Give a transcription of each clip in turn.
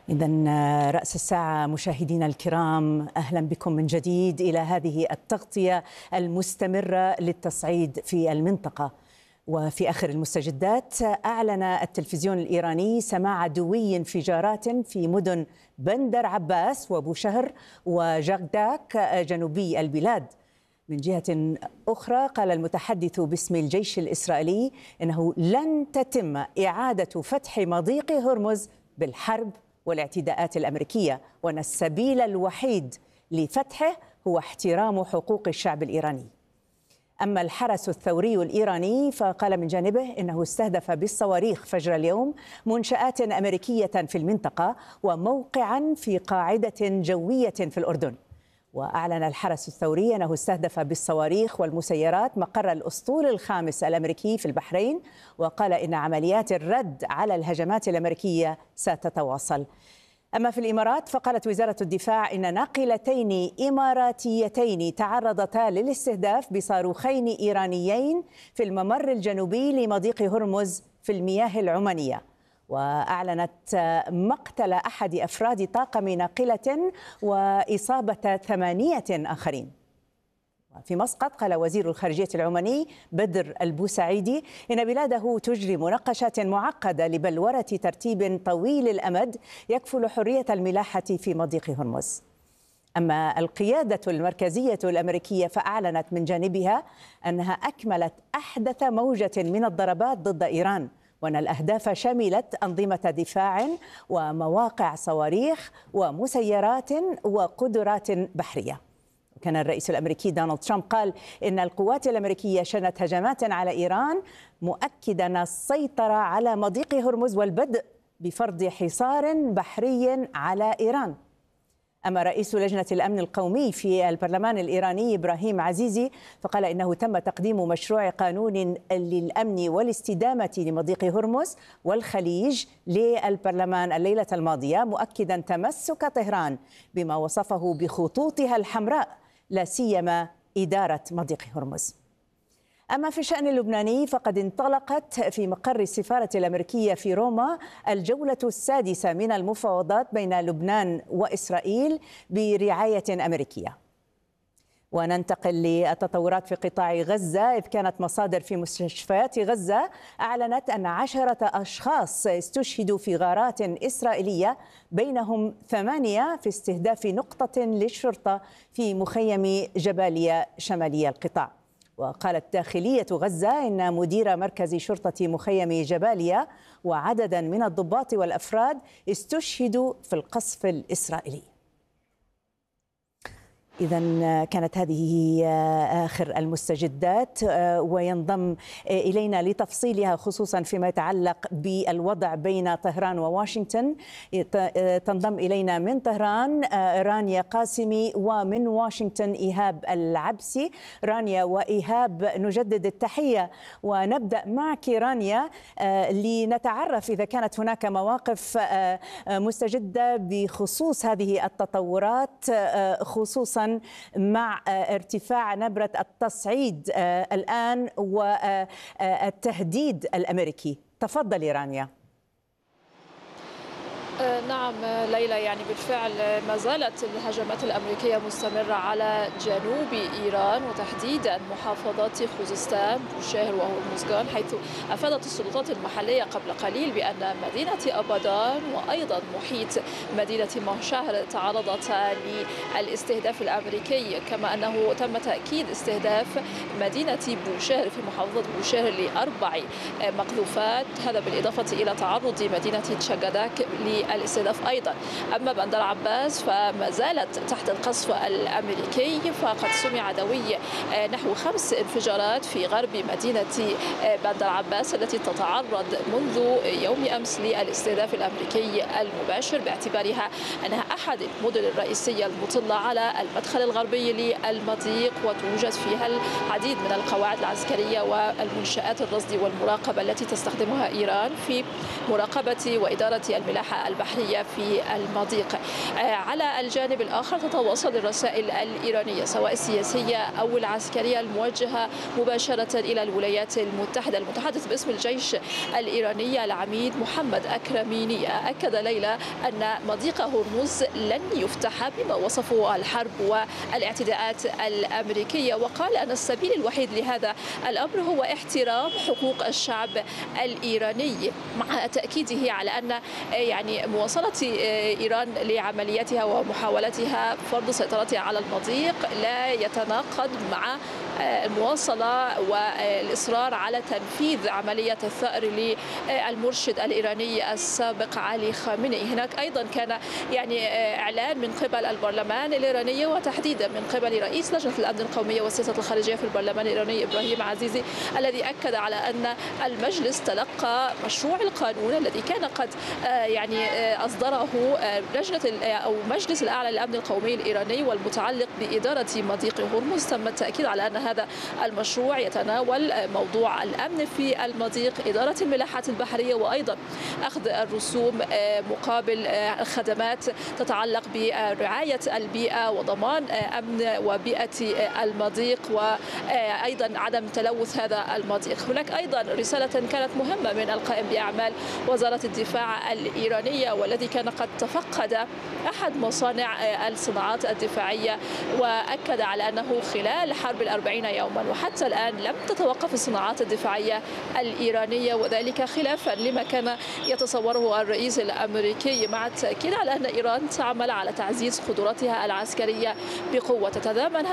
إذن رأس الساعة مشاهدينا الكرام، أهلا بكم من جديد إلى هذه التغطية المستمرة للتصعيد في المنطقة. وفي آخر المستجدات، أعلن التلفزيون الإيراني سماع دوي انفجارات في مدن بندر عباس وبوشهر وجغداك جنوبي البلاد. من جهة أخرى، قال المتحدث باسم الجيش الإسرائيلي إنه لن تتم إعادة فتح مضيق هرمز بالحرب والاعتداءات الأمريكية، وأن السبيل الوحيد لفتحه هو احترام حقوق الشعب الإيراني. أما الحرس الثوري الإيراني فقال من جانبه إنه استهدف بالصواريخ فجر اليوم منشآت أمريكية في المنطقة وموقعا في قاعدة جوية في الأردن. وأعلن الحرس الثوري أنه استهدف بالصواريخ والمسيرات مقر الأسطول الخامس الأمريكي في البحرين، وقال إن عمليات الرد على الهجمات الأمريكية ستتواصل. أما في الإمارات فقالت وزارة الدفاع إن ناقلتين إماراتيتين تعرضتا للاستهداف بصاروخين إيرانيين في الممر الجنوبي لمضيق هرمز في المياه العمانية. وأعلنت مقتل أحد أفراد طاقم ناقلة وإصابة 8 آخرين. في مسقط قال وزير الخارجية العماني بدر البوسعيدي إن بلاده تجري مناقشات معقدة لبلورة ترتيب طويل الأمد يكفل حرية الملاحة في مضيق هرمز. أما القيادة المركزية الأمريكية فأعلنت من جانبها أنها أكملت أحدث موجة من الضربات ضد إيران، وأن الأهداف شملت أنظمة دفاع ومواقع صواريخ ومسيرات وقدرات بحرية. كان الرئيس الأمريكي دونالد ترامب قال إن القوات الأمريكية شنت هجمات على إيران، مؤكدا السيطرة على مضيق هرمز والبدء بفرض حصار بحري على إيران. أما رئيس لجنة الأمن القومي في البرلمان الإيراني إبراهيم عزيزي فقال إنه تم تقديم مشروع قانون للأمن والاستدامة لمضيق هرمز والخليج للبرلمان الليلة الماضية، مؤكدا تمسك طهران بما وصفه بخطوطها الحمراء، لا سيما إدارة مضيق هرمز. أما في الشأن اللبناني فقد انطلقت في مقر السفارة الأمريكية في روما الجولة السادسة من المفاوضات بين لبنان وإسرائيل برعاية أمريكية. وننتقل للتطورات في قطاع غزة، إذ كانت مصادر في مستشفيات غزة أعلنت أن 10 أشخاص استشهدوا في غارات إسرائيلية، بينهم 8 في استهداف نقطة للشرطة في مخيم جباليا شمالي القطاع. وقالت داخلية غزة إن مدير مركز شرطة مخيم جباليا وعددا من الضباط والأفراد استشهدوا في القصف الإسرائيلي. إذن كانت هذه آخر المستجدات، وينضم إلينا لتفصيلها خصوصا فيما يتعلق بالوضع بين طهران وواشنطن، تنضم إلينا من طهران رانيا قاسمي، ومن واشنطن إيهاب العبسي. رانيا وإيهاب، نجدد التحية ونبدأ معك رانيا لنتعرف إذا كانت هناك مواقف مستجدة بخصوص هذه التطورات، خصوصا مع ارتفاع نبرة التصعيد الآن والتهديد الأمريكي. تفضلي رانيا. نعم ليلى، يعني بالفعل ما زالت الهجمات الأمريكية مستمرة على جنوب إيران وتحديدا محافظات خوزستان بوشهر وهرمزغان، حيث أفادت السلطات المحلية قبل قليل بأن مدينة أبادان وأيضا محيط مدينة مهشهر تعرضتا للاستهداف الأمريكي، كما أنه تم تأكيد استهداف مدينة بوشهر في محافظة بوشهر ل4 مقذوفات، هذا بالإضافة إلى تعرض مدينة تشاغداك الاستهداف أيضا. أما بندر عباس فما زالت تحت القصف الأمريكي، فقد سمع دوي نحو 5 انفجارات في غرب مدينة بندر عباس التي تتعرض منذ يوم أمس للاستهداف الأمريكي المباشر، باعتبارها أنها أحد المدن الرئيسية المطلة على المدخل الغربي للمضيق، وتوجد فيها العديد من القواعد العسكرية والمنشآت الرصد والمراقبة التي تستخدمها إيران في مراقبة وإدارة الملاحة البحرية البحرية في المضيق. على الجانب الآخر تتواصل الرسائل الإيرانية سواء السياسية أو العسكرية الموجهة مباشرة إلى الولايات المتحدة. المتحدث باسم الجيش الإيراني العميد محمد أكرميني أكد ليلة أن مضيق هرمز لن يفتح بما وصفه الحرب والاعتداءات الأمريكية، وقال أن السبيل الوحيد لهذا الأمر هو احترام حقوق الشعب الإيراني، مع تأكيده على أن مواصلة إيران لعملياتها ومحاولتها فرض سيطرتها على المضيق لا يتناقض مع المواصلة والإصرار على تنفيذ عملية الثأر للمرشد الإيراني السابق علي خامنئي. هناك أيضا كان إعلان من قبل البرلمان الإيراني وتحديدا من قبل رئيس لجنة الأمن القومي والسياسة الخارجية في البرلمان الإيراني إبراهيم عزيزي، الذي أكد على أن المجلس تلقى مشروع القانون الذي كان قد أصدره مجلس الأعلى للأمن القومي الإيراني والمتعلق بإدارة مضيق هرمز. تم التأكيد على أن هذا المشروع يتناول موضوع الأمن في المضيق، إدارة الملاحات البحرية، وأيضا أخذ الرسوم مقابل خدمات تتعلق برعاية البيئة وضمان أمن وبيئة المضيق، وأيضا عدم تلوث هذا المضيق. هناك أيضا رسالة كانت مهمة من القائم بأعمال وزارة الدفاع الإيرانية، والذي كان قد تفقد أحد مصانع الصناعات الدفاعية، وأكد على أنه خلال حرب 40 يوما وحتى الآن لم تتوقف الصناعات الدفاعية الإيرانية، وذلك خلافا لما كان يتصوره الرئيس الأمريكي، مع التأكيد على أن إيران تعمل على تعزيز قدراتها العسكرية بقوة. تتضامن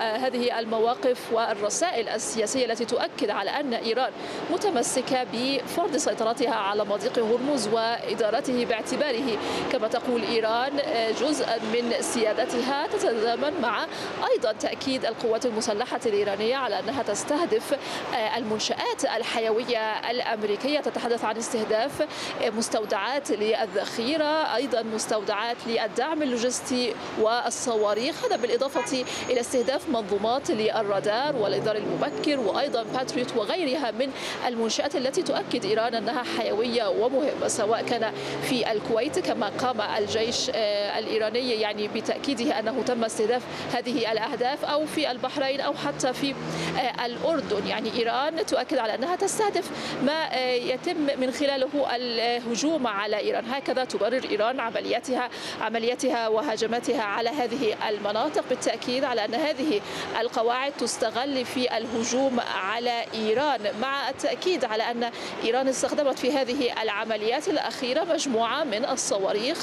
هذه المواقف والرسائل السياسية التي تؤكد على أن إيران متمسكة بفرض سيطرتها على مضيق هرمز وإدارته باعتباره كما تقول إيران جزءا من سيادتها. تتضامن مع أيضا تأكيد القوات المسلحة الإيرانية على أنها تستهدف المنشآت الحيوية الأمريكية، تتحدث عن استهداف مستودعات للذخيرة، أيضا مستودعات للدعم اللوجستي والصواريخ، هذا بالإضافة إلى استهداف منظومات للرادار والإنذار المبكر وأيضا باتريوت وغيرها من المنشآت التي تؤكد إيران أنها حيوية ومهمة، سواء كان في الكويت كما قام الجيش الإيراني بتأكيده أنه تم استهداف هذه الأهداف، أو في البحرين أو حتى في الأردن. إيران تؤكد على أنها تستهدف ما يتم من خلاله الهجوم على إيران، هكذا تبرر إيران عملياتها وهجماتها على هذه المناطق، بالتأكيد على أن هذه القواعد تستغل في الهجوم على إيران، مع التأكيد على أن إيران استخدمت في هذه العمليات الأخيرة مجموعة من الصواريخ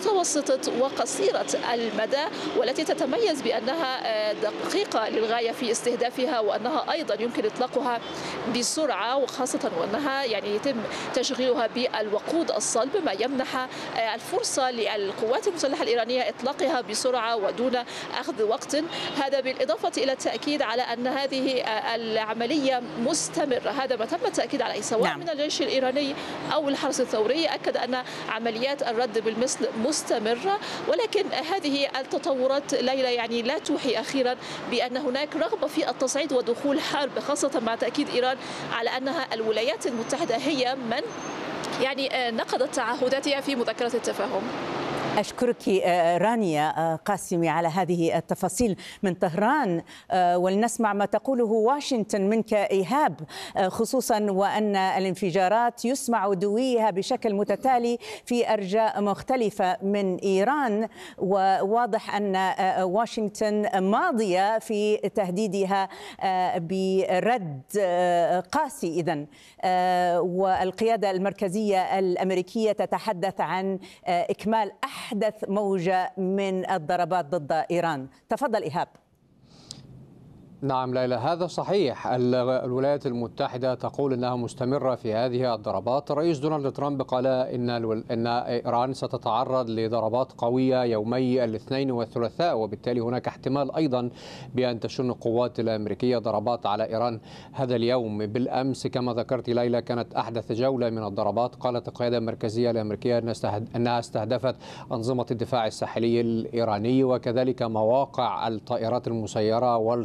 متوسطة وقصيرة المدى، والتي تتميز بأنها دقيقة للغاية في استهدافها، وأنها أيضا يمكن إطلاقها بسرعة، وخاصة وأنها يتم تشغيلها بالوقود الصلب، ما يمنح الفرصة للقوات المسلحة الإيرانية إطلاقها بسرعة ودون أخذ وقت. هذا بالإضافة إلى التأكيد على أن هذه العملية مستمرة، هذا ما تم التأكيد عليه سواء من الجيش الإيراني أو الحرس الثوري، أكد أن عمليات الرد بالمثل مستمرة، ولكن هذه التطورات ليلى لا توحي أخيرا بأن هناك رغبة في التصعيد ودخول حرب، خاصة مع تأكيد إيران على أنها الولايات المتحدة هي من نقضت تعهداتها في مذكرة التفاهم. أشكرك رانيا قاسمي على هذه التفاصيل من طهران، ولنسمع ما تقوله واشنطن منك إيهاب، خصوصا وأن الانفجارات يسمع دويها بشكل متتالي في أرجاء مختلفة من إيران، وواضح أن واشنطن ماضية في تهديدها برد قاسي إذن، والقيادة المركزية الأمريكية تتحدث عن إكمال أحدث موجة من الضربات ضد إيران. تفضل إيهاب. نعم ليلى، هذا صحيح. الولايات المتحدة تقول أنها مستمرة في هذه الضربات. الرئيس دونالد ترامب قال إن إيران ستتعرض لضربات قوية يومي الاثنين والثلاثاء، وبالتالي هناك احتمال أيضا بأن تشن القوات الأمريكية ضربات على إيران هذا اليوم. بالأمس كما ذكرت ليلى كانت أحدث جولة من الضربات، قالت القيادة المركزية الأمريكية أنها استهدفت أنظمة الدفاع الساحلي الإيراني وكذلك مواقع الطائرات المسيرة والصواريخ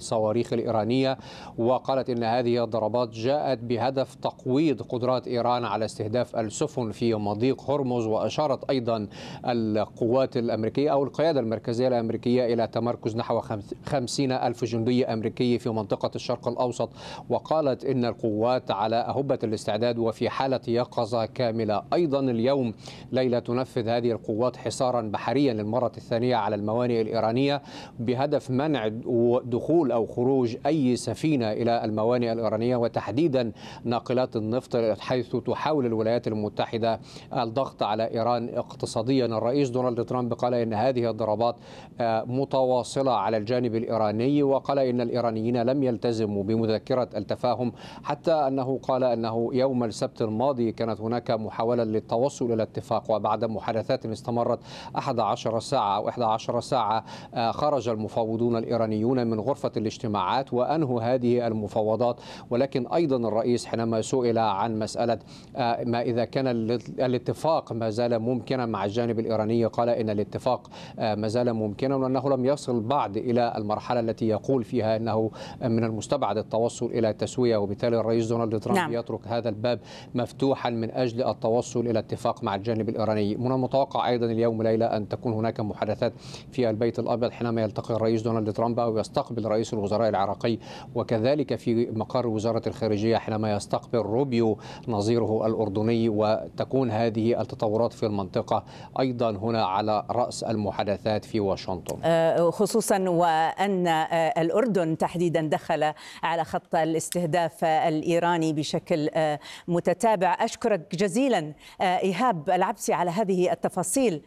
الصواريخ الإيرانية، وقالت إن هذه الضربات جاءت بهدف تقويض قدرات إيران على استهداف السفن في مضيق هرمز. وأشارت أيضا القوات الأمريكية أو القيادة المركزية الأمريكية إلى تمركز نحو 50 ألف جندي أمريكي في منطقة الشرق الأوسط، وقالت إن القوات على أهبة الاستعداد وفي حالة يقظة كاملة. أيضا اليوم ليلة تنفذ هذه القوات حصارا بحريا للمرة الثانية على الموانئ الإيرانية بهدف منع دخول أو خروج أي سفينة إلى الموانئ الإيرانية، وتحديدا ناقلات النفط، حيث تحاول الولايات المتحدة الضغط على إيران اقتصاديا. الرئيس دونالد ترامب قال إن هذه الضربات متواصلة على الجانب الإيراني، وقال إن الإيرانيين لم يلتزموا بمذكرة التفاهم، حتى أنه قال أنه يوم السبت الماضي كانت هناك محاولة للتوصل إلى اتفاق، وبعد محادثات استمرت 11 ساعة أو 11 ساعة خرج المفاوضون الإيرانيون من غرفة الاجتماعات وأنهوا هذه المفاوضات. ولكن أيضا الرئيس حينما سئل عن مسألة ما إذا كان الاتفاق ما زال ممكنا مع الجانب الإيراني، قال إن الاتفاق ما زال ممكنا وأنه لم يصل بعد إلى المرحلة التي يقول فيها أنه من المستبعد التوصل إلى تسوية، وبالتالي الرئيس دونالد ترامب يترك هذا الباب مفتوحا من أجل التوصل إلى اتفاق مع الجانب الإيراني. من المتوقع أيضا اليوم ليلة أن تكون هناك محادثات في البيت الأبيض حينما يلتقي الرئيس دونالد ترامب أو يستقبل رئيس الوزراء العراقي، وكذلك في مقر وزارة الخارجية حينما يستقبل روبيو نظيره الأردني، وتكون هذه التطورات في المنطقة أيضا هنا على رأس المحادثات في واشنطن، خصوصا وأن الأردن تحديدا دخل على خط الاستهداف الإيراني بشكل متتابع. أشكرك جزيلا إيهاب العبسي على هذه التفاصيل،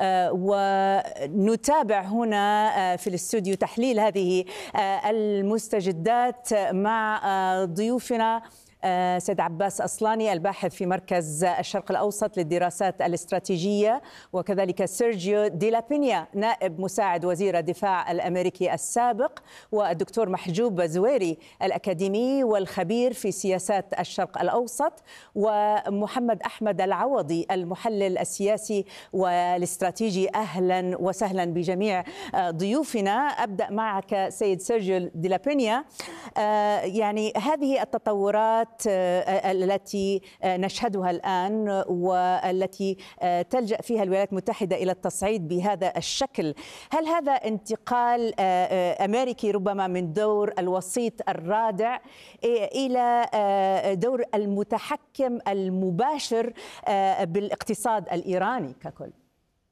ونتابع هنا في الاستوديو تحليل هذه المستجدات مع ضيوفنا سيد عباس أصلاني الباحث في مركز الشرق الأوسط للدراسات الاستراتيجية، وكذلك سيرجيو دي لابينيا نائب مساعد وزير الدفاع الأمريكي السابق، والدكتور محجوب زويري الأكاديمي والخبير في سياسات الشرق الأوسط، ومحمد أحمد العوضي المحلل السياسي والاستراتيجي. أهلا وسهلا بجميع ضيوفنا. أبدأ معك سيد سيرجيو دي لابينيا. يعني هذه التطورات التي نشهدها الآن والتي تلجأ فيها الولايات المتحدة إلى التصعيد بهذا الشكل، هل هذا انتقال أمريكي ربما من دور الوسيط الرادع إلى دور المتحكم المباشر بالاقتصاد الإيراني ككل؟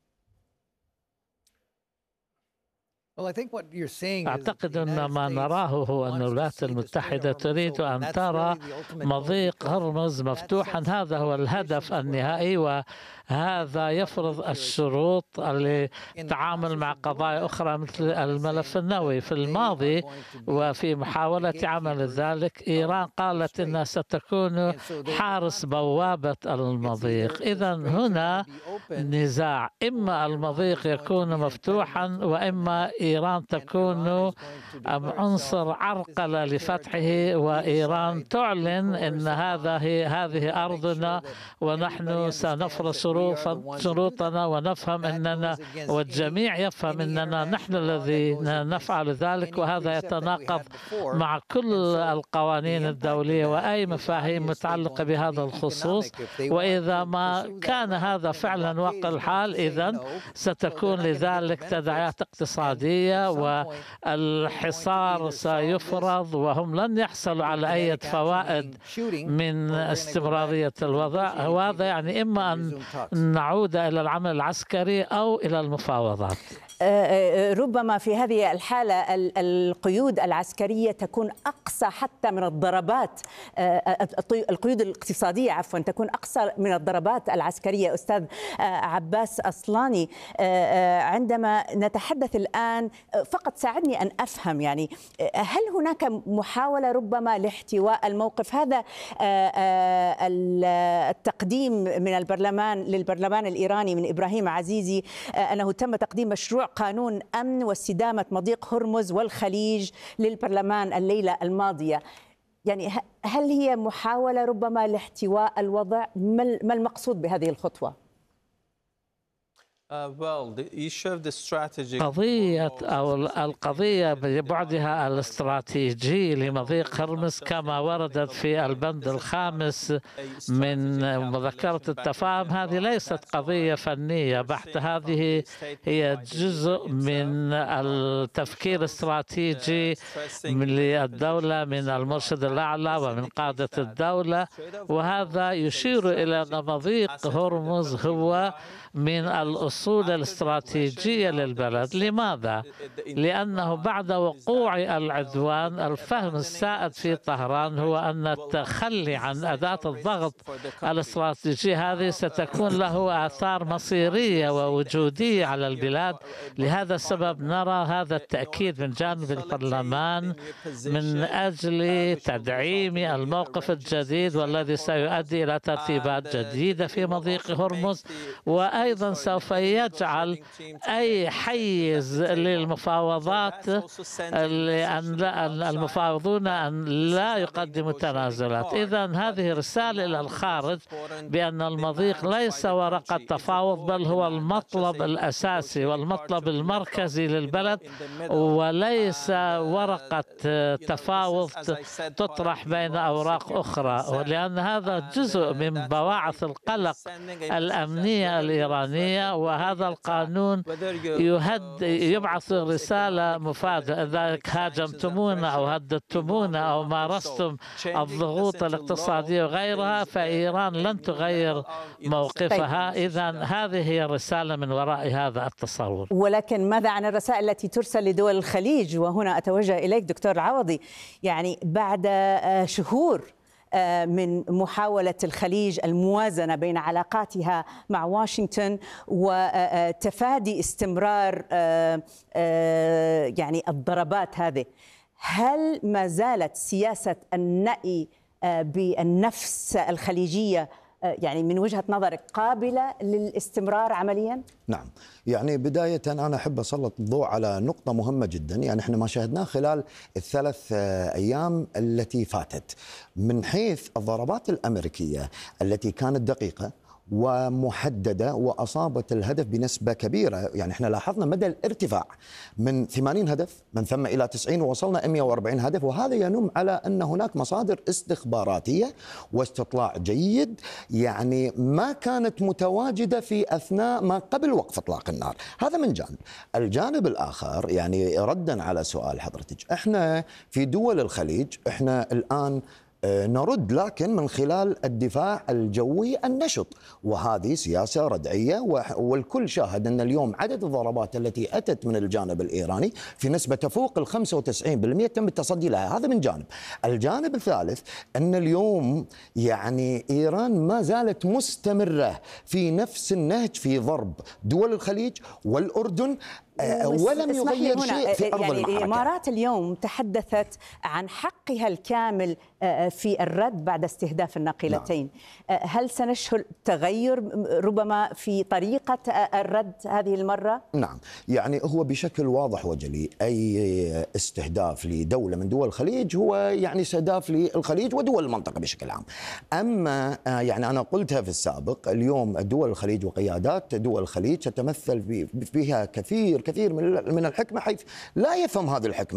أعتقد أن ما نراه هو أن الولايات المتحدة تريد أن ترى مضيق هرمز مفتوحا. هذا هو الهدف النهائي، وهذا يفرض الشروط للتعامل مع قضايا أخرى مثل الملف النووي. في الماضي وفي محاولة عمل ذلك إيران قالت أنها ستكون حارس بوابة المضيق. إذا هنا نزاع، إما المضيق يكون مفتوحا وإما إيران تكون عنصر عرقلة لفتحه، وإيران تعلن أن هذه أرضنا ونحن سنفرض شروطنا ونفهم أننا والجميع يفهم أننا نحن الذين نفعل ذلك، وهذا يتناقض مع كل القوانين الدولية وأي مفاهيم متعلقة بهذا الخصوص. وإذا ما كان هذا فعلا واقع الحال إذن ستكون لذلك تداعيات اقتصادية والحصار سيفرض، وهم لن يحصلوا على أي فوائد من استمرارية الوضع. وهذا يعني إما أن نعود إلى العمل العسكري أو إلى المفاوضات. ربما في هذه الحالة القيود العسكرية تكون أقصى حتى من الضربات، القيود الاقتصادية عفوا تكون أقصى من الضربات العسكرية. أستاذ عباس أصلاني، عندما نتحدث الآن فقط ساعدني أن أفهم، يعني هل هناك محاولة ربما لاحتواء الموقف هذا؟ التقديم من البرلمان للبرلمان الإيراني من إبراهيم عزيزي أنه تم تقديم مشروع قانون أمن واستدامة مضيق هرمز والخليج للبرلمان الليلة الماضية. يعني هل هي محاولة ربما لاحتواء الوضع؟ ما المقصود بهذه الخطوة؟ قضية أو القضية ببعدها الاستراتيجي لمضيق هرمز كما وردت في البند الخامس من مذكرة التفاهم، هذه ليست قضية فنية بحت، هذه هي جزء من التفكير الاستراتيجي للدولة من المرشد الأعلى ومن قادة الدولة، وهذا يشير إلى أن مضيق هرمز هو من الأصول الاستراتيجية للبلد. لماذا؟ لأنه بعد وقوع العدوان الفهم السائد في طهران هو أن التخلي عن أداة الضغط الاستراتيجية هذه ستكون له آثار مصيرية ووجودية على البلاد. لهذا السبب نرى هذا التأكيد من جانب البرلمان من أجل تدعيم الموقف الجديد والذي سيؤدي إلى ترتيبات جديدة في مضيق هرمز، وأيضا سوف يجعل أي حيز للمفاوضات المفاوضون أن لا يقدموا تنازلات. إذن هذه رسالة إلى الخارج بأن المضيق ليس ورقة تفاوض، بل هو المطلب الأساسي والمطلب المركزي للبلد، وليس ورقة تفاوض تطرح بين أوراق أخرى، ولأن هذا جزء من بواعث القلق الأمنية الإيرانية. وهذا القانون يبعث رسالة مفادة: إذا هاجمتمونا أو هددتمونا أو مارستم الضغوط الاقتصادية وغيرها فإيران لن تغير موقفها. إذن هذه هي الرسالة من وراء هذا التصور. ولكن ماذا عن الرسائل التي ترسل لدول الخليج؟ وهنا أتوجه إليك دكتور العوضي، يعني بعد شهور من محاولة الخليج الموازنة بين علاقاتها مع واشنطن وتفادي استمرار يعني الضربات هذه، هل ما زالت سياسة النأي بالنفس الخليجية يعني من وجهة نظرك قابلة للاستمرار عمليا؟ نعم، يعني بداية أنا أحب أسلط الضوء على نقطة مهمة جدا. يعني إحنا ما شاهدناه خلال الثلاث أيام التي فاتت من حيث الضربات الأمريكية التي كانت دقيقة ومحددة وأصابت الهدف بنسبة كبيرة. يعني احنا لاحظنا مدى الارتفاع من 80 هدف من ثم إلى 90 ووصلنا 140 هدف، وهذا ينم على أن هناك مصادر استخباراتية واستطلاع جيد يعني ما كانت متواجدة في أثناء ما قبل وقف إطلاق النار. هذا من جانب. الجانب الآخر يعني ردا على سؤال حضرتك، احنا في دول الخليج احنا الآن نرد لكن من خلال الدفاع الجوي النشط، وهذه سياسة ردعية، والكل شاهد أن اليوم عدد الضربات التي أتت من الجانب الإيراني في نسبة تفوق 95% تم التصدي لها. هذا من جانب. الجانب الثالث أن اليوم يعني إيران ما زالت مستمرة في نفس النهج في ضرب دول الخليج والأردن ولم يغير شيء في أرض المعركة. الإمارات اليوم تحدثت عن حقها الكامل في الرد بعد استهداف الناقلتين. نعم. هل سنشهد تغير ربما في طريقة الرد هذه المرة؟ نعم، يعني هو بشكل واضح وجلي أي استهداف لدولة من دول الخليج هو يعني استهداف للخليج ودول المنطقة بشكل عام. أما يعني أنا قلتها في السابق، اليوم دول الخليج وقيادات دول الخليج تتمثل فيها كثير من الحكمة، حيث لا يفهم هذه الحكمة